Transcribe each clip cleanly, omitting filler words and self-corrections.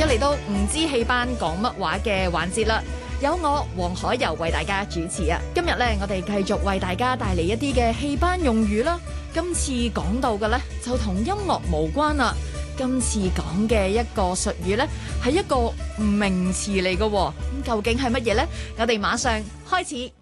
嚟到唔知戲班講乜話嘅環節啦，有我黃海柔為大家主持啊。今日咧，我哋繼續為大家帶嚟一啲嘅戲班用語啦。今次講到嘅咧就同音樂無關啦。今次講嘅一個術語咧係一個名詞嚟嘅，咁究竟係乜嘢咧？我哋馬上開始。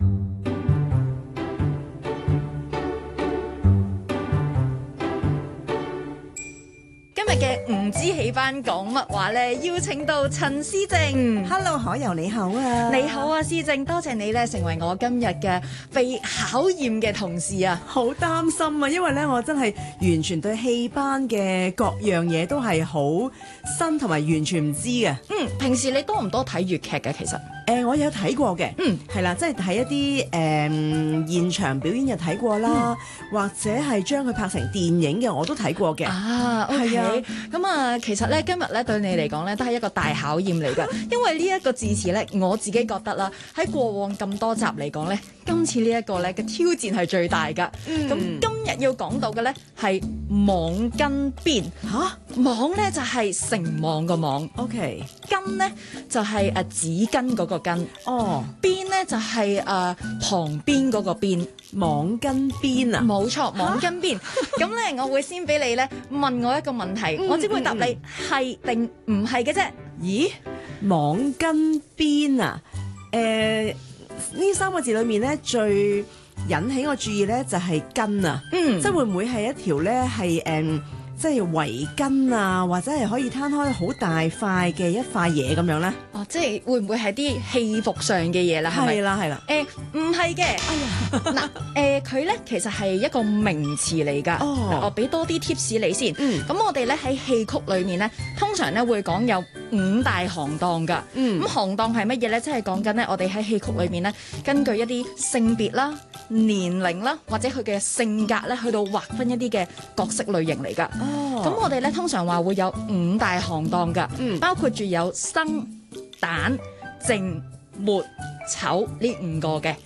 今日嘅唔知戲班講乜話咧，邀請到陳思靜。 Hello， 海柔你好啊！ 你好啊，思靜，多謝你咧成為我今日嘅被考驗嘅同事啊！ 好擔心啊，因為咧我真係完全對戲班嘅各樣嘢都係好新同埋完全唔知嘅。 平時你多唔多睇粵劇嘅？其實我有睇過嘅，係啦，即係睇一啲現場表演又睇過啦，或者係將佢拍成電影嘅我都睇過嘅。 係啊，咁啊，其實咧今日咧對你嚟講咧都係一個大考驗嚟㗎，因為呢一個字詞咧我自己覺得啦，喺過往咁多集嚟講咧，今次呢一個咧嘅挑戰係最大㗎。咁今日要講到嘅咧係網跟邊網咧就係成網個網 ，OK， 跟咧就係紙巾嗰個跟，邊咧就係旁邊嗰個邊， 網跟邊啊， 冇錯，網跟邊。咁咧我會先俾你咧問我一個問題，我只會答你係定唔係嘅啫。 咦，網跟邊啊？呢三個字裏面咧最引起我注意咧就係巾啊，即係會唔會係一條咧係即係圍巾啊，或者係可以攤開好大塊嘅一塊嘢咁樣咧？ 即係會唔會係啲戲服上嘅嘢啦？係咪？ 係啦，係啦。 唔係嘅。嗱，佢咧其實係一個名詞嚟㗎。我俾多啲 tips 你先。咁我哋咧喺戲曲裏面咧，通常咧會講有5大行當㗎。咁行當係乜嘢咧？即係講緊咧，我哋喺戲曲裏面咧，根據一啲性別啦、年齡啦，或者佢嘅性格咧，去到劃分一啲嘅角色類型嚟㗎。咁我哋咧通常話會有5大行當㗎，包括住有生、旦、淨、末、丑呢5個嘅。